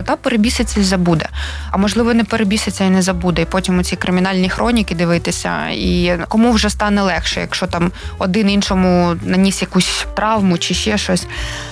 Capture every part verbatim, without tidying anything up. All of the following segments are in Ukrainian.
та перебіситься і забуде. А можливо, не перебіситься і не забуде. І потім у ці кримінальні хроніки дивитися. І кому вже стане легше, якщо там один іншому наніс якусь травму чи ще щось.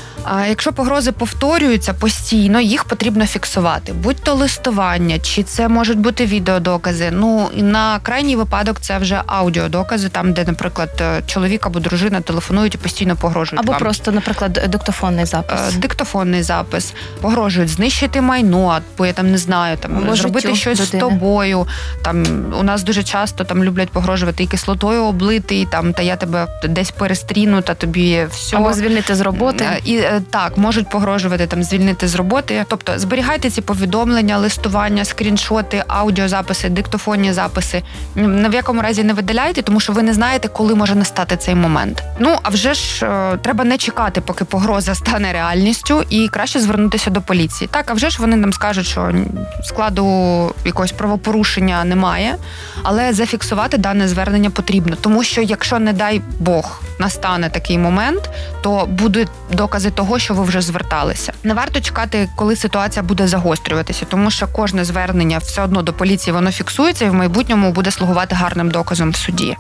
А якщо погрози повторюються постійно, їх потрібно фіксувати. Будь-то листування, чи це можуть бути відеодокази. Ну, і на крайній випадок це вже аудіодокази, там, де, наприклад, чоловік або дружина телефонують і постійно погрожують Або вам. просто, наприклад, диктофонний запис. Диктофонний запис. Погрожують знищити майно, або я там не знаю, там або зробити щось людини. З тобою. Там у нас дуже часто там люблять погрожувати і кислотою облити, і там та я тебе десь перестріну, та тобі все. Або звільнити з роботи. І так, можуть погрожувати там звільнити з роботи. Тобто зберігайте ці повідомлення, листування, скріншоти, аудіозаписи, диктофонні записи. Ні в якому разі не видаляйте, тому що ви не знаєте, коли може настати цей момент. Ну, а вже ж треба не чекати, поки погроза стане реальністю, і краще звернутися до поліції. Так, а вже ж вони нам скажуть, що складу якогось правопорушення немає, але зафіксувати дане звернення потрібно. Тому що, якщо, не дай Бог, настане такий момент, то будуть докази того, що ви вже зверталися. Не варто чекати, коли ситуація буде загострюватися, тому що кожне звернення все одно до поліції, воно фіксується і в майбутньому буде слугувати гарним доказом в суді.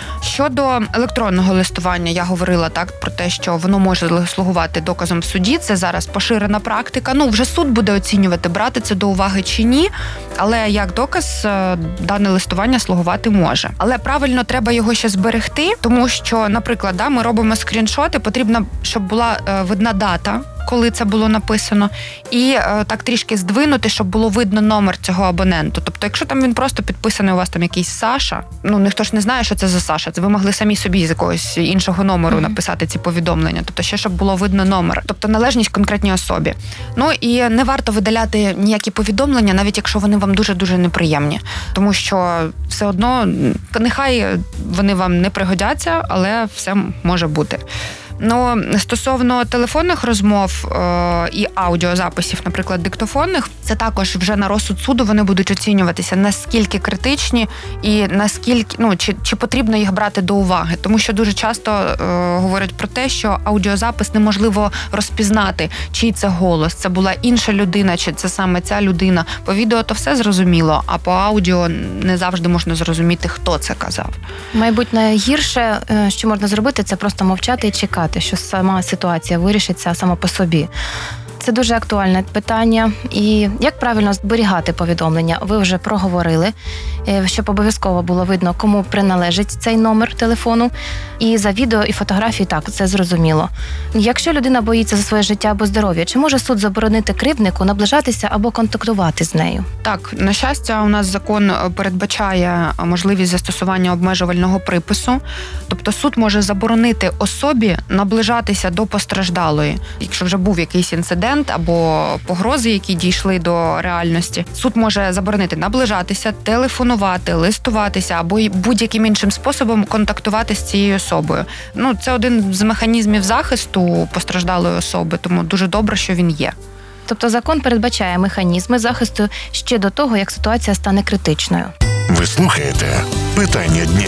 Щодо електронного листування, я говорила так про те, що воно може слугувати доказом в суді. Це зараз поширена практика. Ну, вже суд буде оцінювати, брати це до уваги чи ні, але як доказ дане листування слугувати може. Але правильно треба його ще зберегти, тому що, наприклад, да, ми робимо скріншоти, потрібно, щоб була е, видна дата, коли це було написано, і е, так трішки здвинути, щоб було видно номер цього абоненту. Тобто, якщо там він просто підписаний, у вас там якийсь Саша, ну ніхто ж не знає, що це за Саша. Це ви могли самі собі з якогось іншого номеру mm-hmm. написати ці повідомлення. Тобто, ще щоб було видно номер. Тобто, належність конкретній особі. Ну і не варто видаляти ніякі повідомлення, навіть якщо вони вам дуже-дуже неприємні. Тому що все одно, нехай вони вам не пригодяться, але все може бути. Ну, стосовно телефонних розмов е- і аудіозаписів, наприклад, диктофонних, це також вже на розсуд суду вони будуть оцінюватися, наскільки критичні і наскільки, ну, чи, чи потрібно їх брати до уваги. Тому що дуже часто е- говорять про те, що аудіозапис неможливо розпізнати, чий це голос, це була інша людина, чи це саме ця людина. По відео то все зрозуміло, а по аудіо не завжди можна зрозуміти, хто це казав. Мабуть, найгірше, що можна зробити, це просто мовчати і чекати, що сама ситуація вирішиться сама по собі. Це дуже актуальне питання. І як правильно зберігати повідомлення? Ви вже проговорили, щоб обов'язково було видно, кому приналежить цей номер телефону. І за відео і фотографії, так, це зрозуміло. Якщо людина боїться за своє життя або здоров'я, чи може суд заборонити кривднику наближатися або контактувати з нею? Так, на щастя, у нас закон передбачає можливість застосування обмежувального припису. Тобто суд може заборонити особі наближатися до постраждалої. Якщо вже був якийсь інцидент, або погрози, які дійшли до реальності. Суд може заборонити наближатися, телефонувати, листуватися або будь-яким іншим способом контактувати з цією особою. Ну, це один з механізмів захисту постраждалої особи, тому дуже добре, що він є. Тобто закон передбачає механізми захисту ще до того, як ситуація стане критичною. Ви слухаєте «Питання дня».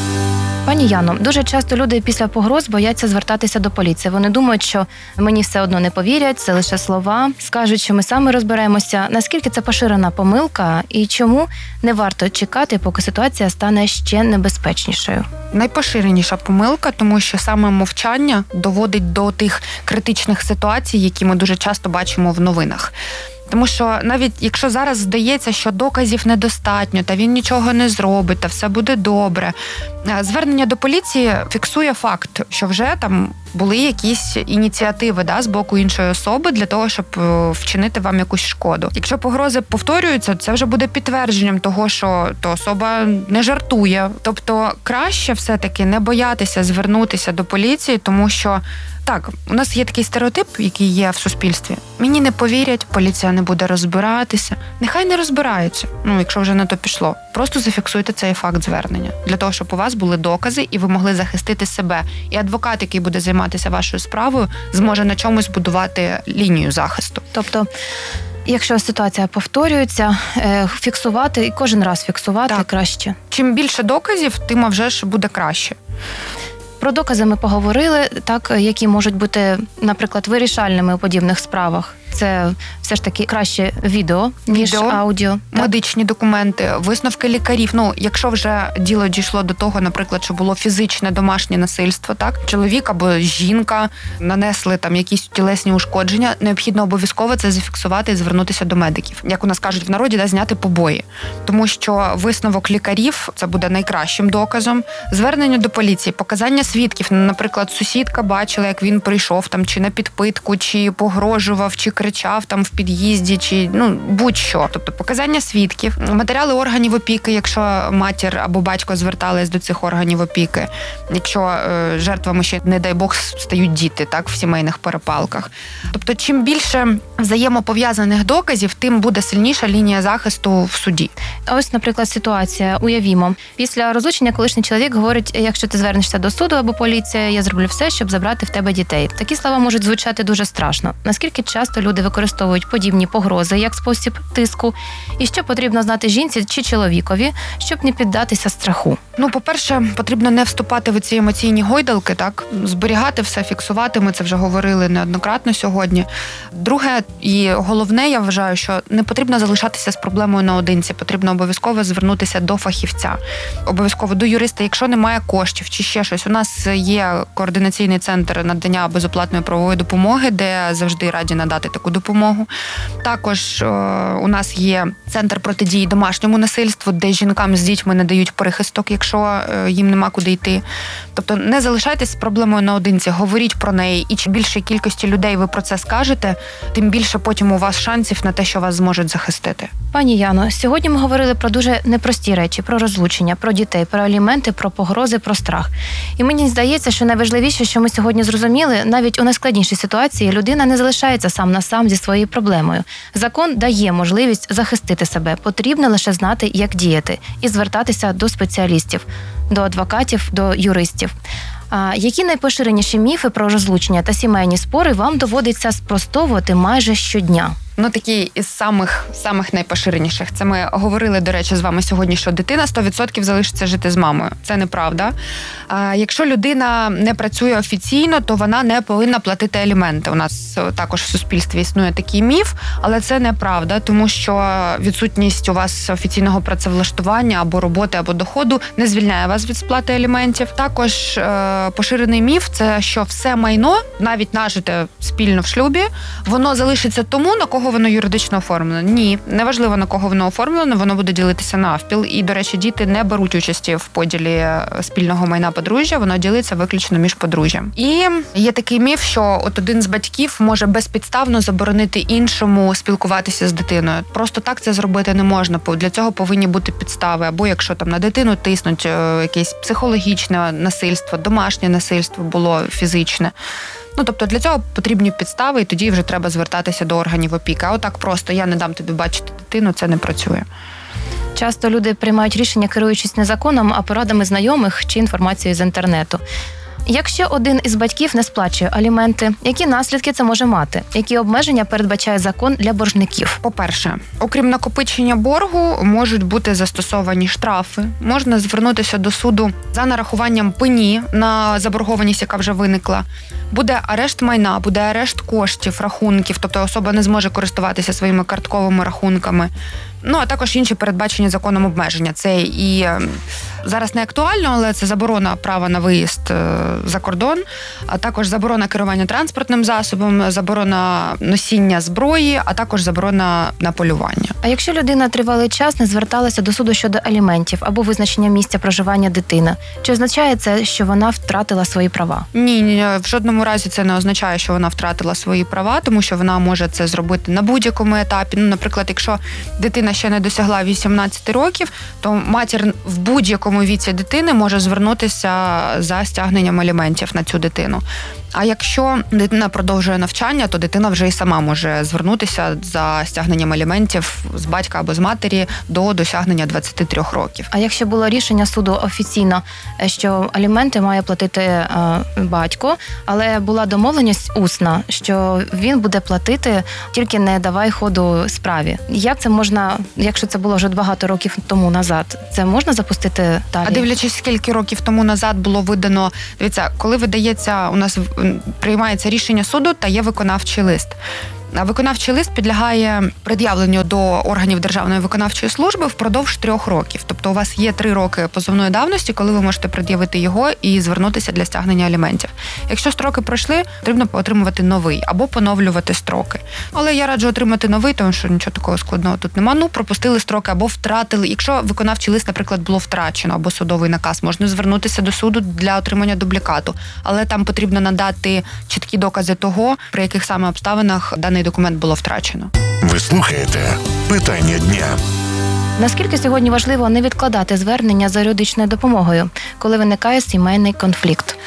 Пані Яно, дуже часто люди після погроз бояться звертатися до поліції. Вони думають, що мені все одно не повірять, це лише слова. Скажуть, що ми самі розберемося. Наскільки це поширена помилка і чому не варто чекати, поки ситуація стане ще небезпечнішою? Найпоширеніша помилка, тому що саме мовчання доводить до тих критичних ситуацій, які ми дуже часто бачимо в новинах. Тому що навіть якщо зараз здається, що доказів недостатньо, та він нічого не зробить, та все буде добре, звернення до поліції фіксує факт, що вже там були якісь ініціативи, да, з боку іншої особи для того, щоб вчинити вам якусь шкоду. Якщо погрози повторюються, це вже буде підтвердженням того, що та особа не жартує. Тобто краще все-таки не боятися звернутися до поліції, тому що так, у нас є такий стереотип, який є в суспільстві. Мені не повірять, поліція не буде розбиратися. Нехай не розбираються, ну, якщо вже на то пішло. Просто зафіксуйте цей факт звернення. Для того, щоб у вас були докази і ви могли захистити себе. І адвокат, який буде займатися вашою справою, зможе на чомусь будувати лінію захисту. Тобто, якщо ситуація повторюється, фіксувати і кожен раз фіксувати так. краще. Чим більше доказів, тим вже ж буде краще. Про докази ми поговорили, так, які можуть бути, наприклад, вирішальними у подібних справах. це все ж таки краще відео, ніж Відео, аудіо. Так? медичні документи, висновки лікарів. Ну, якщо вже діло дійшло до того, наприклад, що було фізичне домашнє насильство, так, чоловік або жінка нанесли там якісь тілесні ушкодження, необхідно обов'язково це зафіксувати і звернутися до медиків. Як у нас кажуть в народі, да, зняти побої. Тому що висновок лікарів – це буде найкращим доказом. Звернення до поліції, показання свідків. Наприклад, сусідка бачила, як він прийшов там чи на підпитку, чи погрожував, чи кричав там в під'їзді, чи ну будь-що. Тобто показання свідків, матеріали органів опіки, якщо матір або батько звертались до цих органів опіки, якщо е, жертвами ще, не дай Бог, стають діти, так, в сімейних перепалках. Тобто, чим більше взаємопов'язаних доказів, тим буде сильніша лінія захисту в суді. Ось, наприклад, ситуація. Уявімо. Після розлучення колишній чоловік говорить, якщо ти звернешся до суду або поліція, я зроблю все, щоб забрати в тебе дітей. Такі слова можуть звучати дуже страшно. Наскільки часто люди використовують подібні погрози як спосіб тиску? І що потрібно знати жінці чи чоловікові, щоб не піддатися страху? Ну, по-перше, потрібно не вступати в ці емоційні гойдалки, так, зберігати все, фіксувати, ми це вже говорили неоднократно сьогодні. Друге і головне, я вважаю, що не потрібно залишатися з проблемою наодинці, потрібно обов'язково звернутися до фахівця, обов'язково до юриста, якщо немає коштів чи ще щось. У нас є координаційний центр надання безоплатної правової допомоги, де завжди раді надати таку допомогу. Також е, у нас є центр протидії домашньому насильству, де жінкам з дітьми надають прихисток, якщо е, їм нема куди йти. Тобто не залишайтесь з проблемою наодинці, говоріть про неї. І чим більше кількості людей ви про це скажете, тим більше потім у вас шансів на те, що вас зможуть захистити. Пані Яно, сьогодні ми говорили про дуже непрості речі, про розлучення, про дітей, про аліменти, про погрози, про страх. І мені здається, що найважливіше, що ми сьогодні зрозуміли, навіть у найскладнішій ситуації людина не залишається сам на сам зі своєю проблемою. Закон дає можливість захистити себе. Потрібно лише знати, як діяти, і звертатися до спеціалістів, до адвокатів, до юристів. А які найпоширеніші міфи про розлучення та сімейні спори вам доводиться спростовувати майже щодня? Ну, такі із самих, самих найпоширеніших. Це ми говорили, до речі, з вами сьогодні, що дитина сто відсотків залишиться жити з мамою. Це неправда. А якщо людина не працює офіційно, то вона не повинна платити аліменти. У нас також в суспільстві існує такий міф, але це неправда, тому що відсутність у вас офіційного працевлаштування або роботи, або доходу не звільняє вас від сплати аліментів. Також е- поширений міф – це що все майно, навіть нажите спільно в шлюбі, воно залишиться тому, на кого воно юридично оформлено. Ні, неважливо, на кого воно оформлено, воно буде ділитися навпіл. І, до речі, діти не беруть участі в поділі спільного майна подружжя, воно ділиться виключно між подружжям. І є такий міф, що от один з батьків може безпідставно заборонити іншому спілкуватися з дитиною. Просто так це зробити не можна. Для цього повинні бути підстави. Або якщо там на дитину тиснуть, якесь психологічне насильство, домашнє насильство було фізичне. Ну, тобто для цього потрібні підстави, і тоді вже треба звертатися до органів опіки. А отак просто я не дам тобі бачити дитину, це не працює. Часто люди приймають рішення, керуючись не законом, а порадами знайомих чи інформацією з інтернету. Якщо один із батьків не сплачує аліменти, які наслідки це може мати? Які обмеження передбачає закон для боржників? По-перше, окрім накопичення боргу, можуть бути застосовані штрафи. Можна звернутися до суду за нарахуванням пені на заборгованість, яка вже виникла. Буде арешт майна, буде арешт коштів, рахунків, тобто особа не зможе користуватися своїми картковими рахунками. Ну, а також інші передбачені законом обмеження. Це і зараз не актуально, але це заборона права на виїзд за кордон, а також заборона керування транспортним засобом, заборона носіння зброї, а також заборона на полювання. А якщо людина тривалий час не зверталася до суду щодо аліментів або визначення місця проживання дитини, чи означає це, що вона втратила свої права? Ні, ні, в жодному разі це не означає, що вона втратила свої права, тому що вона може це зробити на будь-якому етапі. Ну, наприклад, якщо дитина ще не досягла вісімнадцяти років, то матір в будь-якому віці дитини може звернутися за стягненням аліментів на цю дитину. А якщо дитина продовжує навчання, то дитина вже і сама може звернутися за стягненням аліментів з батька або з матері до досягнення двадцяти трьох років. А якщо було рішення суду офіційно, що аліменти має платити е, батько, але була домовленість усна, що він буде платити, тільки не давай ходу справі. Як це можна, якщо це було вже багато років тому назад, це можна запустити далі? А дивлячись, скільки років тому назад було видано, дивіться, коли видається, у нас приймається рішення суду та є виконавчий лист. А виконавчий лист підлягає пред'явленню до органів Державної виконавчої служби впродовж трьох років. Тобто у вас є три роки позовної давності, коли ви можете пред'явити його і звернутися для стягнення аліментів. Якщо строки пройшли, потрібно отримувати новий або поновлювати строки. Але я раджу отримати новий, тому що нічого такого складного тут нема. Ну, пропустили строки або втратили. Якщо виконавчий лист, наприклад, було втрачено або судовий наказ, можна звернутися до суду для отримання дублікату. Але там потрібно надати чіткі докази того, при яких саме обставинах даний документ було втрачено. Ви слухаєте «Питання дня». Наскільки сьогодні важливо не відкладати звернення за юридичною допомогою, коли виникає сімейний конфлікт?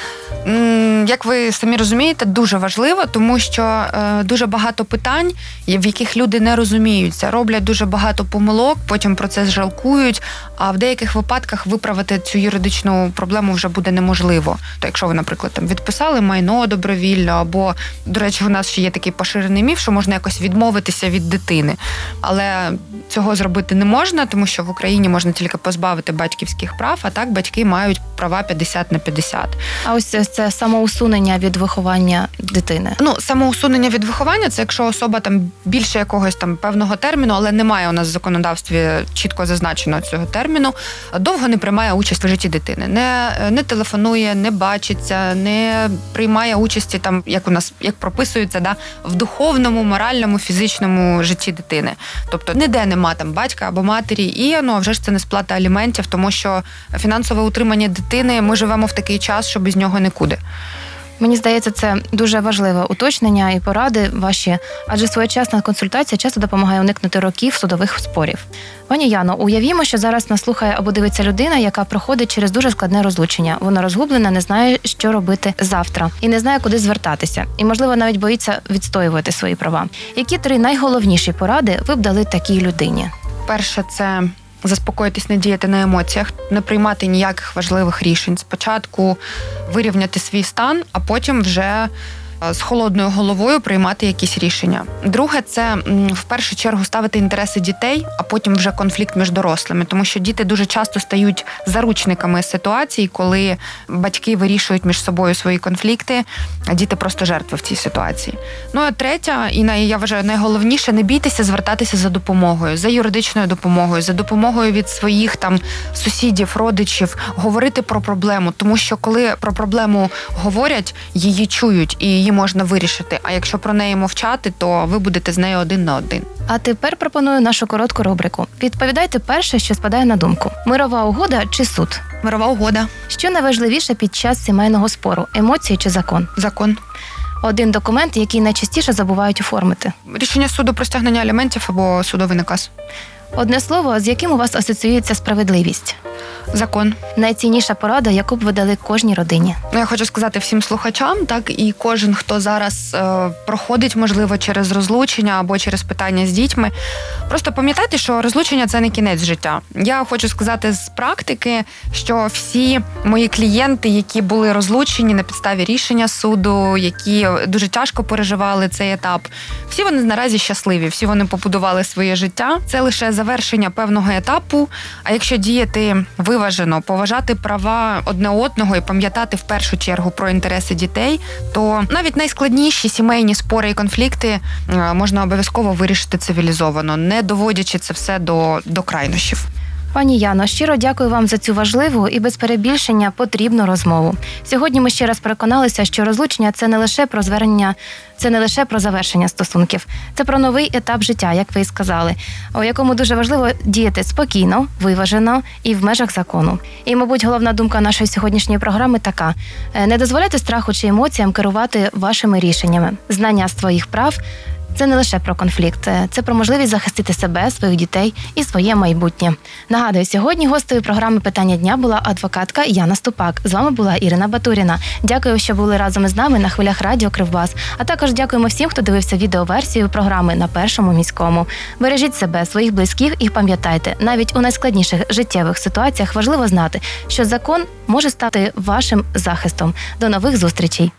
Як ви самі розумієте, дуже важливо, тому що е, дуже багато питань, в яких люди не розуміються, роблять дуже багато помилок, потім про це жалкують, а в деяких випадках виправити цю юридичну проблему вже буде неможливо. То якщо ви, наприклад, там відписали майно добровільно, або, до речі, у нас ще є такий поширений міф, що можна якось відмовитися від дитини. Але цього зробити не можна, тому що в Україні можна тільки позбавити батьківських прав, а так батьки мають права п'ятдесят на п'ятдесят. А ось це самоусунення від виховання дитини. Ну, самоусунення від виховання – це якщо особа там більше якогось там певного терміну, але немає у нас в законодавстві чітко зазначеного цього терміну, довго не приймає участь в житті дитини. Не, не телефонує, не бачиться, не приймає участі там, як у нас, як прописується, да, в духовному, моральному, фізичному житті дитини. Тобто ніде нема там батька або матері, і ну, а вже ж це не сплата аліментів, тому що фінансове утримання дитини, ми живемо в такий час, що без нього нікуди. Мені здається, це дуже важливе уточнення і поради ваші, адже своєчасна консультація часто допомагає уникнути років судових спорів. Пані Яно, уявімо, що зараз нас слухає або дивиться людина, яка проходить через дуже складне розлучення. Вона розгублена, не знає, що робити завтра, і не знає, куди звертатися. І, можливо, навіть боїться відстоювати свої права. Які три найголовніші поради ви б дали такій людині? Перше – це заспокоїтись, не діяти на емоціях, не приймати ніяких важливих рішень. Спочатку вирівняти свій стан, а потім вже з холодною головою приймати якісь рішення. Друге – це в першу чергу ставити інтереси дітей, а потім вже конфлікт між дорослими, тому що діти дуже часто стають заручниками ситуацій, коли батьки вирішують між собою свої конфлікти, а діти просто жертви в цій ситуації. Ну, а третя, і най, я вважаю найголовніше, не бійтеся звертатися за допомогою, за юридичною допомогою, за допомогою від своїх там сусідів, родичів, говорити про проблему, тому що коли про проблему говорять, її чують і її можна вирішити, а якщо про неї мовчати, то ви будете з нею один на один. А тепер пропоную нашу коротку рубрику. Відповідайте перше, що спадає на думку. Мирова угода чи суд? Мирова угода. Що найважливіше під час сімейного спору? Емоції чи закон? Закон. Один документ, який найчастіше забувають оформити. Рішення суду про стягнення аліментів або судовий наказ. Одне слово, з яким у вас асоціюється справедливість? Закон. Найцінніша порада, яку б ви дали кожній родині? Ну, я хочу сказати всім слухачам, так, і кожен, хто зараз е, проходить, можливо, через розлучення або через питання з дітьми, просто пам'ятайте, що розлучення – це не кінець життя. Я хочу сказати з практики, що всі мої клієнти, які були розлучені на підставі рішення суду, які дуже тяжко переживали цей етап, всі вони наразі щасливі, всі вони побудували своє життя. Це лише завершення певного етапу, а якщо діяти виважено, поважати права одне одного і пам'ятати в першу чергу про інтереси дітей, то навіть найскладніші сімейні спори і конфлікти можна обов'язково вирішити цивілізовано, не доводячи це все до, до крайнощів. Пані Яно, щиро дякую вам за цю важливу і без перебільшення потрібну розмову. Сьогодні ми ще раз переконалися, що розлучення – це не лише про звернення, це не лише про завершення стосунків. Це про новий етап життя, як ви і сказали, у якому дуже важливо діяти спокійно, виважено і в межах закону. І, мабуть, головна думка нашої сьогоднішньої програми така – не дозволяйте страху чи емоціям керувати вашими рішеннями. Знання своїх прав – це не лише про конфлікт, це про можливість захистити себе, своїх дітей і своє майбутнє. Нагадую, сьогодні гостею програми «Питання дня» була адвокатка Яна Ступак. З вами була Ірина Батуріна. Дякую, що були разом із нами на хвилях радіо Кривбас. А також дякуємо всім, хто дивився відеоверсію програми на Першому міському. Бережіть себе, своїх близьких і пам'ятайте, навіть у найскладніших життєвих ситуаціях важливо знати, що закон може стати вашим захистом. До нових зустрічей.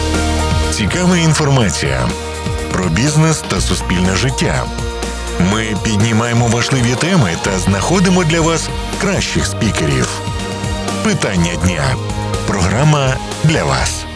Цікава інформація про бізнес та суспільне життя. Ми піднімаємо важливі теми та знаходимо для вас кращих спікерів. Питання дня. Програма для вас.